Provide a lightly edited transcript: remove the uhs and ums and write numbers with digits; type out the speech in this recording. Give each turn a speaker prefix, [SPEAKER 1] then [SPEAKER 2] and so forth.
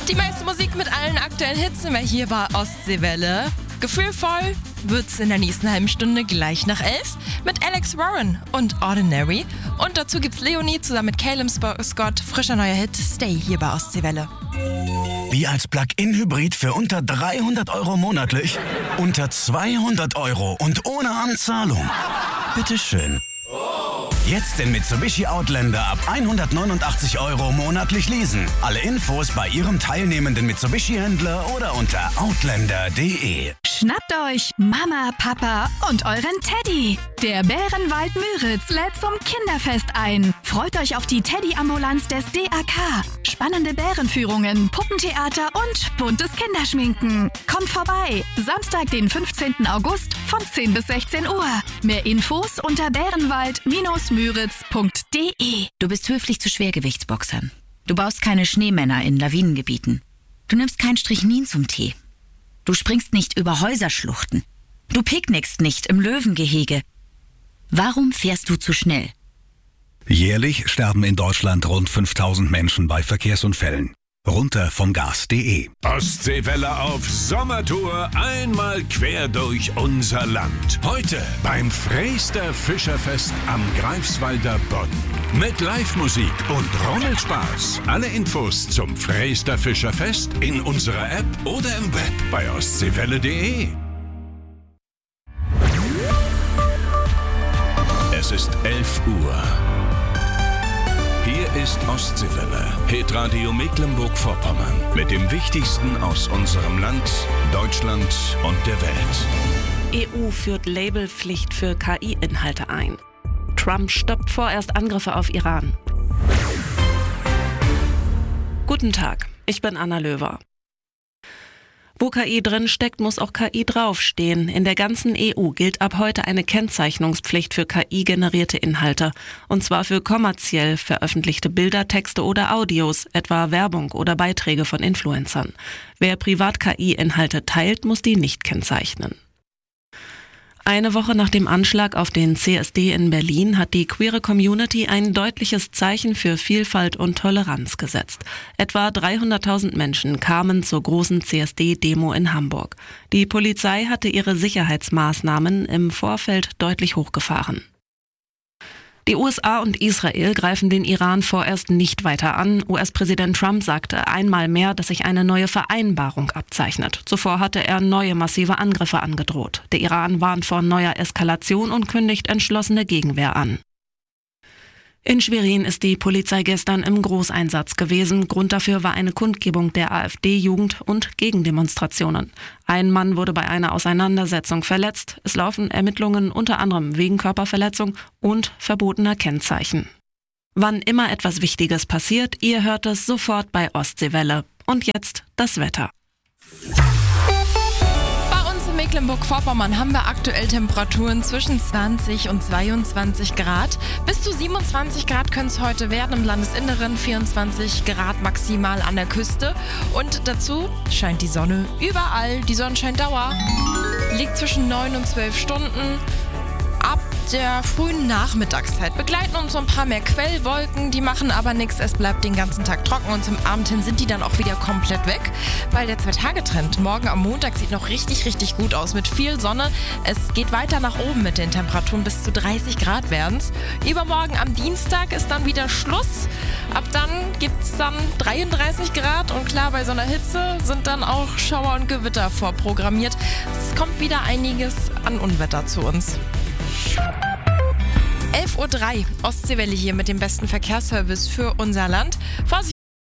[SPEAKER 1] Die meiste Musik mit allen aktuellen Hits sind wir hier bei Ostseewelle. Gefühlvoll wird's in der nächsten halben Stunde gleich nach 11 mit Alex Warren und Ordinary. Und dazu gibt's Leonie zusammen mit Caleb Scott, frischer neuer Hit, Stay hier bei Ostseewelle.
[SPEAKER 2] Wie als Plug-in-Hybrid für unter 300 € monatlich, unter 200 € und ohne Anzahlung. Bitteschön. Jetzt den Mitsubishi Outlander ab 189 € monatlich leasen. Alle Infos bei Ihrem teilnehmenden Mitsubishi-Händler oder unter outlander.de.
[SPEAKER 3] Schnappt euch Mama, Papa und euren Teddy. Der Bärenwald Müritz lädt zum Kinderfest ein. Freut euch auf die Teddy-Ambulanz des DAK. Spannende Bärenführungen, Puppentheater und buntes Kinderschminken. Kommt vorbei. Samstag, den 15. August von 10 bis 16 Uhr. Mehr Infos unter bärenwald-müritz.de.
[SPEAKER 4] Du bist höflich zu Schwergewichtsboxern. Du baust keine Schneemänner in Lawinengebieten. Du nimmst kein Strychnin zum Tee. Du springst nicht über Häuserschluchten. Du picknickst nicht im Löwengehege. Warum fährst du zu schnell?
[SPEAKER 5] Jährlich sterben in Deutschland rund 5000 Menschen bei Verkehrsunfällen. Runter vom Gas.de.
[SPEAKER 6] Ostseewelle auf Sommertour, einmal quer durch unser Land. Heute beim Freester Fischerfest am Greifswalder Bodden. Mit Live-Musik und Rummelspaß. Alle Infos zum Freester Fischerfest in unserer App oder im Web bei ostseewelle.de. Es ist 11 Uhr. Hier ist Ostseewelle, Hitradio Mecklenburg-Vorpommern. Mit dem Wichtigsten aus unserem Land, Deutschland und der Welt.
[SPEAKER 7] EU führt Labelpflicht für KI-Inhalte ein. Trump stoppt vorerst Angriffe auf Iran. Guten Tag, ich bin Anna Löwer. Wo KI drin steckt, muss auch KI draufstehen. In der ganzen EU gilt ab heute eine Kennzeichnungspflicht für KI-generierte Inhalte. Und zwar für kommerziell veröffentlichte Bilder, Texte oder Audios, etwa Werbung oder Beiträge von Influencern. Wer privat KI-Inhalte teilt, muss die nicht kennzeichnen. Eine Woche nach dem Anschlag auf den CSD in Berlin hat die queere Community ein deutliches Zeichen für Vielfalt und Toleranz gesetzt. Etwa 300.000 Menschen kamen zur großen CSD-Demo in Hamburg. Die Polizei hatte ihre Sicherheitsmaßnahmen im Vorfeld deutlich hochgefahren. Die USA und Israel greifen den Iran vorerst nicht weiter an. US-Präsident Trump sagte einmal mehr, dass sich eine neue Vereinbarung abzeichnet. Zuvor hatte er neue massive Angriffe angedroht. Der Iran warnt vor neuer Eskalation und kündigt entschlossene Gegenwehr an. In Schwerin ist die Polizei gestern im Großeinsatz gewesen. Grund dafür war eine Kundgebung der AfD-Jugend und Gegendemonstrationen. Ein Mann wurde bei einer Auseinandersetzung verletzt. Es laufen Ermittlungen unter anderem wegen Körperverletzung und verbotener Kennzeichen. Wann immer etwas Wichtiges passiert, ihr hört es sofort bei Ostseewelle. Und jetzt das Wetter.
[SPEAKER 1] Mecklenburg-Vorpommern haben wir aktuell Temperaturen zwischen 20 und 22 Grad. Bis zu 27 Grad können es heute werden im Landesinneren, 24 Grad maximal an der Küste. Und dazu scheint die Sonne überall. Die Sonnenscheindauer liegt zwischen 9 und 12 Stunden. Ab der frühen Nachmittagszeit begleiten uns so ein paar mehr Quellwolken, die machen aber nichts, es bleibt den ganzen Tag trocken und zum Abend hin sind die dann auch wieder komplett weg, weil der 2-Tage-Trend morgen am Montag sieht noch richtig, richtig gut aus mit viel Sonne. Es geht weiter nach oben mit den Temperaturen, bis zu 30 Grad werden's. Übermorgen am Dienstag ist dann wieder Schluss, ab dann gibt's dann 33 Grad und klar, bei so einer Hitze sind dann auch Schauer und Gewitter vorprogrammiert. Es kommt wieder einiges an Unwetter zu uns. 11:03 Uhr, Ostseewelle hier mit dem besten Verkehrsservice für unser Land.